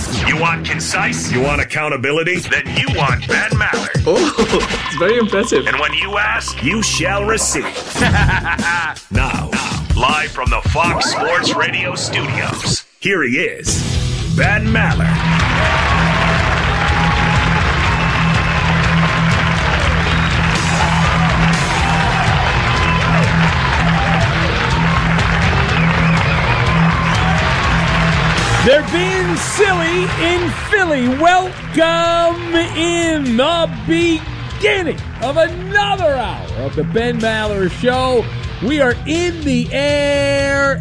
You want concise? You want accountability? Then you want Ben Maller. Oh, it's very impressive. And when you ask, you shall receive. Now, live from the Fox Sports Radio studios, here he is, Ben Maller. They're being silly in Philly. Welcome in the beginning of another hour of the Ben Maller Show. We are in the air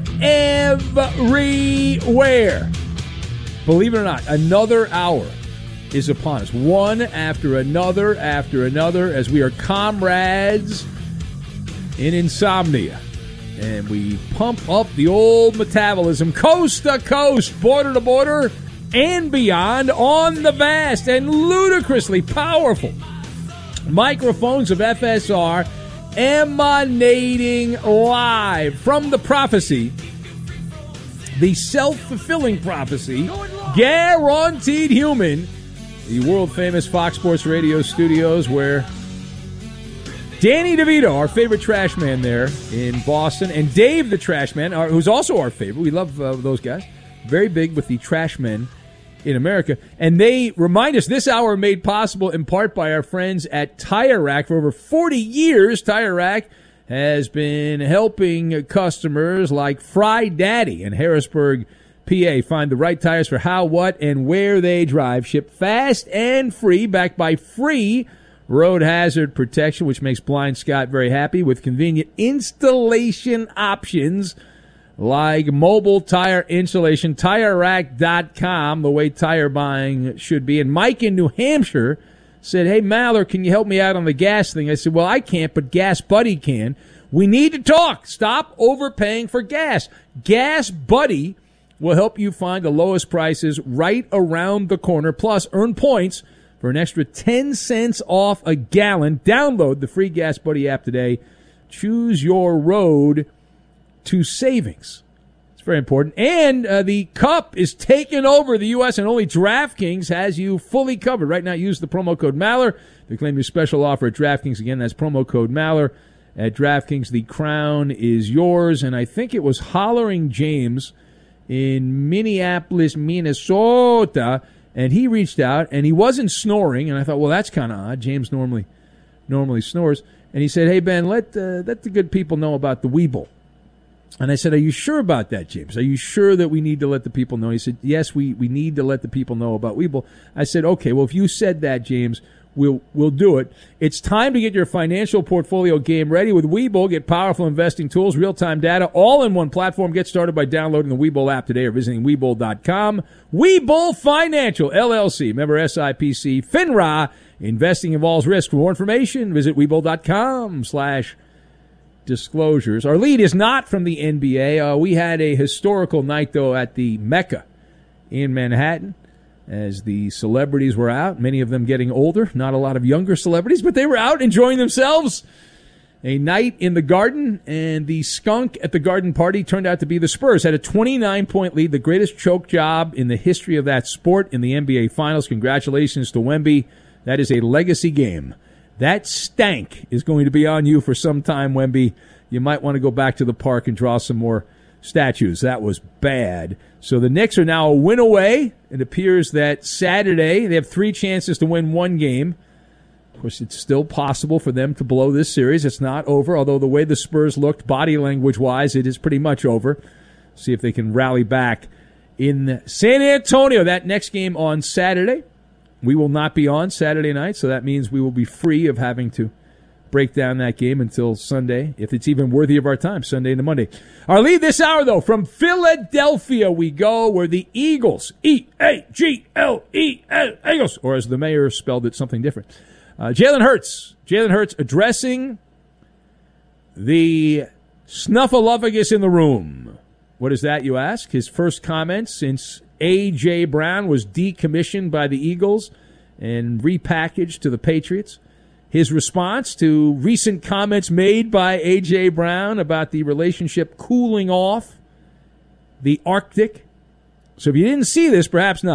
everywhere. Believe it or not, another hour is upon us. One after another, as we are comrades in insomnia. And we pump up the old metabolism coast to coast, border to border, and beyond on the vast and ludicrously powerful microphones of FSR, emanating live from the prophecy, the self-fulfilling prophecy, guaranteed human, the world-famous Fox Sports Radio studios, where Danny DeVito, our favorite trash man there in Boston, and Dave the trash man, who's also our favorite. We love those guys. Very big with the trash men in America. And they remind us this hour made possible in part by our friends at Tire Rack. For over 40 years, Tire Rack has been helping customers like Fry Daddy in Harrisburg, PA, find the right tires for how, what, and where they drive. Shipped fast and free, backed by free road hazard protection, which makes Blind Scott very happy, with convenient installation options like mobile tire installation. TireRack.com, the way tire buying should be. And Mike in New Hampshire said, "Hey, Maller, can you help me out on the gas thing?" I said, "Well, I can't, but Gas Buddy can. We need to talk. Stop overpaying for gas. Gas Buddy will help you find the lowest prices right around the corner, plus earn points for an extra 10 cents off a gallon. Download the free Gas Buddy app today. Choose your road to savings." It's very important. And the Cup is taking over the U.S., and only DraftKings has you fully covered. Right now, use the promo code Maller to claim your special offer at DraftKings. Again, that's promo code Maller at DraftKings. The crown is yours. And I think it was Hollering James in Minneapolis, Minnesota, and he reached out, and he wasn't snoring, and I thought, well, that's kind of odd. James normally snores. And he said, "Hey, Ben, let the good people know about the Weeble." And I said, "Are you sure about that, James? Are you sure that we need to let the people know?" He said, "Yes, we need to let the people know about Weeble." I said, "Okay, well, if you said that, James, we'll do it." It's time to get your financial portfolio game ready with Webull. Get powerful investing tools, real-time data, all in one platform. Get started by downloading the Webull app today or visiting Webull.com. Webull Financial, LLC, member SIPC, FINRA. Investing involves risk. For more information, visit Webull.com/disclosures. Our lead is not from the NBA. We had a historical night, though, at the Mecca in Manhattan, as the celebrities were out, many of them getting older, not a lot of younger celebrities, but they were out enjoying themselves. A night in the Garden, and the skunk at the Garden party turned out to be the Spurs. Had a 29-point lead, the greatest choke job in the history of that sport in the NBA Finals. Congratulations to Wemby. That is a legacy game. That stank is going to be on you for some time, Wemby. You might want to go back to the park and draw some more statues. That was bad. So the Knicks are now a win away. It appears that Saturday they have 3 chances to win 1 game. Of course, it's still possible for them to blow this series. It's not over, although the way the Spurs looked body language-wise, it is pretty much over. See if they can rally back in San Antonio. That next game on Saturday. We will not be on Saturday night, so that means we will be free of having to break down that game until Sunday, if it's even worthy of our time, Sunday into Monday. Our lead this hour, though, from Philadelphia we go, where the Eagles, E-A-G-L-E-L, Eagles, or as the mayor spelled it, something different. Jalen Hurts addressing the snuffleupagus in the room. What is that, you ask? His first comment since A.J. Brown was decommissioned by the Eagles and repackaged to the Patriots. His response to recent comments made by A.J. Brown about the relationship cooling off the Arctic. So if you didn't see this, perhaps not.